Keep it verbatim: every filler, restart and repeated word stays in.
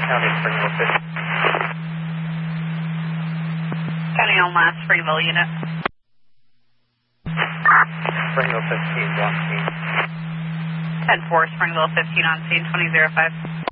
County, Springville fifteen. County on last Springville unit. Springville fifteen, on scene. ten four, Springville fifteen on scene, twenty oh five.